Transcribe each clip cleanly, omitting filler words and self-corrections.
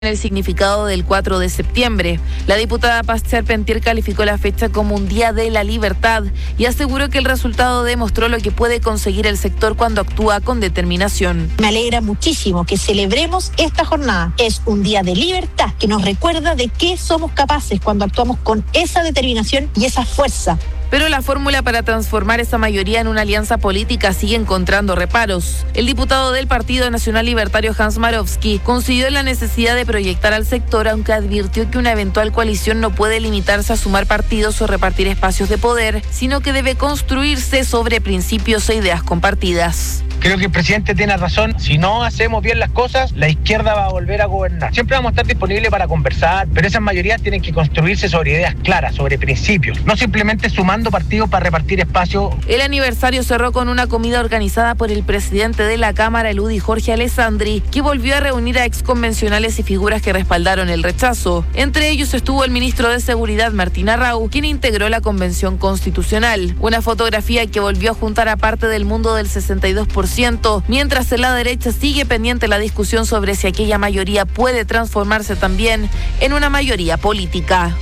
el significado del 4 de septiembre. La diputada Paz Charpentier calificó la fecha como un día de la libertad y aseguró que el resultado demostró lo que puede conseguir el sector cuando actúa con determinación. Me alegra muchísimo que celebremos esta jornada. Es un día de libertad que nos recuerda de qué somos capaces cuando actuamos con esa determinación y esa fuerza. Pero la fórmula para transformar esa mayoría en una alianza política sigue encontrando reparos. El diputado del Partido Nacional Libertario Hans Marowski coincidió en la necesidad de proyectar al sector, aunque advirtió que una eventual coalición no puede limitarse a sumar partidos o repartir espacios de poder, sino que debe construirse sobre principios e ideas compartidas. Creo que el presidente tiene razón. Si no hacemos bien las cosas, la izquierda va a volver a gobernar. Siempre vamos a estar disponibles para conversar, pero esas mayorías tienen que construirse sobre ideas claras, sobre principios, no simplemente sumando partidos para repartir espacio. El aniversario cerró con una comida organizada por el presidente de la Cámara, el UDI Jorge Alessandri, que volvió a reunir a exconvencionales y figuras que respaldaron el rechazo. Entre ellos estuvo el ministro de Seguridad, Martín Arrau, quien integró la Convención Constitucional. Una fotografía que volvió a juntar a parte del mundo del 62%, mientras en la derecha sigue pendiente la discusión sobre si aquella mayoría puede transformarse también en una mayoría política.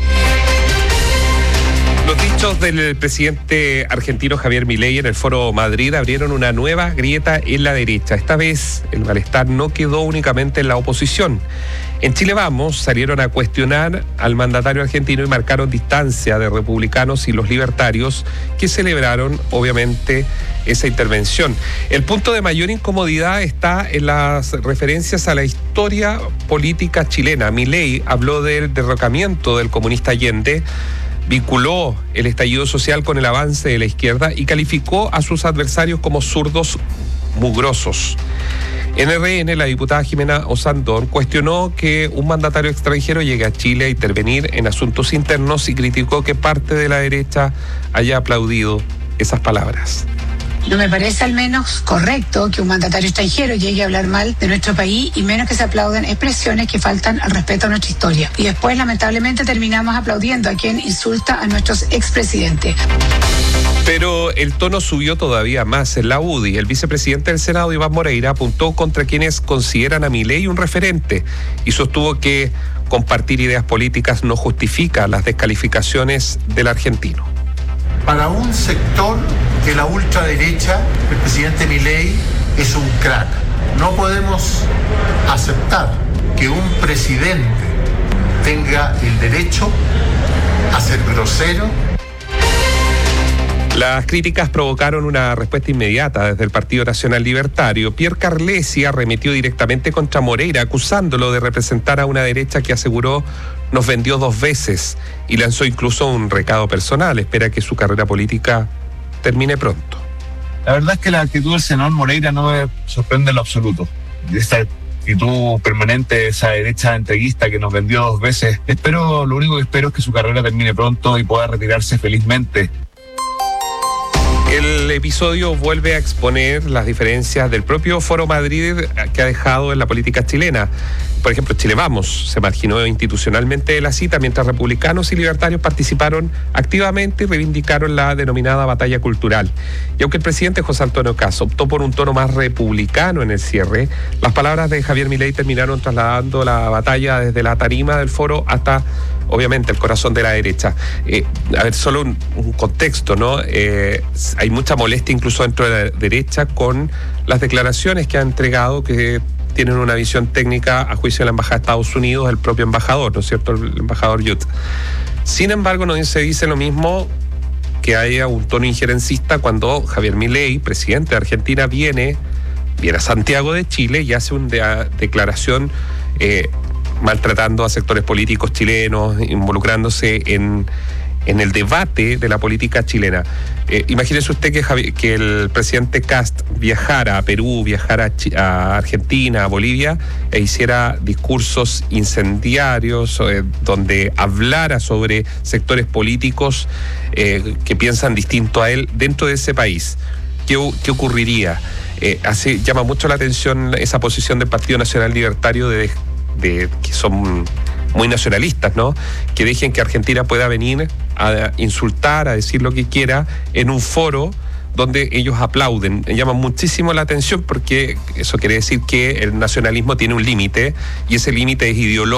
Los dichos del presidente argentino Javier Milei en el Foro Madrid abrieron una nueva grieta en la derecha. Esta vez el malestar no quedó únicamente en la oposición. En Chile Vamos salieron a cuestionar al mandatario argentino y marcaron distancia de republicanos y los libertarios, que celebraron obviamente esa intervención. El punto de mayor incomodidad está en las referencias a la historia política chilena. Milei habló del derrocamiento del comunista Allende, vinculó el estallido social con el avance de la izquierda y calificó a sus adversarios como zurdos mugrosos. En RN, la diputada Jimena Osandón cuestionó que un mandatario extranjero llegue a Chile a intervenir en asuntos internos y criticó que parte de la derecha haya aplaudido esas palabras. No me parece al menos correcto que un mandatario extranjero llegue a hablar mal de nuestro país y menos que se aplaudan expresiones que faltan al respeto a nuestra historia. Y después, lamentablemente, terminamos aplaudiendo a quien insulta a nuestros expresidentes. Pero el tono subió todavía más en la UDI. El vicepresidente del Senado, Iván Moreira, apuntó contra quienes consideran a Milei un referente y sostuvo que compartir ideas políticas no justifica las descalificaciones del argentino. Para un sector de la ultraderecha, el presidente Milei es un crack. No podemos aceptar que un presidente tenga el derecho a ser grosero. Las críticas provocaron una respuesta inmediata desde el Partido Nacional Libertario. Pierre Carlesi arremetió directamente contra Moreira, acusándolo de representar a una derecha que aseguró nos vendió 2 veces y lanzó incluso un recado personal. Espera que su carrera política termine pronto. La verdad es que la actitud del senador Moreira no me sorprende en lo absoluto. Esta actitud permanente de esa derecha entreguista que nos vendió 2 veces. Lo único que espero es que su carrera termine pronto y pueda retirarse felizmente. El episodio vuelve a exponer las diferencias del propio Foro Madrid que ha dejado en la política chilena. Por ejemplo, Chile Vamos se marginó institucionalmente de la cita, mientras republicanos y libertarios participaron activamente y reivindicaron la denominada batalla cultural. Y aunque el presidente José Antonio Kast optó por un tono más republicano en el cierre, las palabras de Javier Milei terminaron trasladando la batalla desde la tarima del foro hasta, obviamente, el corazón de la derecha. Solo un contexto, ¿no? Hay mucha molestia incluso dentro de la derecha con las declaraciones que ha entregado, que tienen una visión técnica a juicio de la Embajada de Estados Unidos, el propio embajador, ¿no es cierto?, el embajador Yut. Sin embargo, no se dice lo mismo que haya un tono injerencista cuando Javier Milei, presidente de Argentina, viene a Santiago de Chile y hace una declaración maltratando a sectores políticos chilenos, involucrándose en el debate de la política chilena. Imagínese usted que el presidente Kast viajara a Perú, viajara a Argentina, a Bolivia, e hiciera discursos incendiarios donde hablara sobre sectores políticos que piensan distinto a él dentro de ese país. ¿Qué ocurriría? Llama mucho la atención esa posición del Partido Nacional Libertario de que son muy nacionalistas, ¿no? Que dejen que Argentina pueda venir a insultar, a decir lo que quiera en un foro donde ellos aplauden. Me llama muchísimo la atención porque eso quiere decir que el nacionalismo tiene un límite y ese límite es ideológico